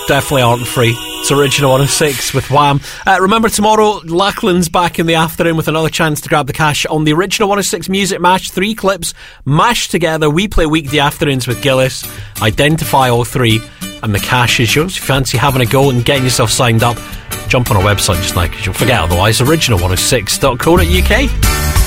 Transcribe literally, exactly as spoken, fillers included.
definitely aren't free. It's Original one oh six with Wham. Uh, remember, tomorrow, Lachlan's back in the afternoon with another chance to grab the cash on the Original one oh six Music Mash. Three clips mashed together. We play weekday afternoons with Gillis. Identify all three, and the cash is yours. If you fancy having a go and getting yourself signed up, jump on our website just now, because you'll forget otherwise. original one oh six dot co dot uk.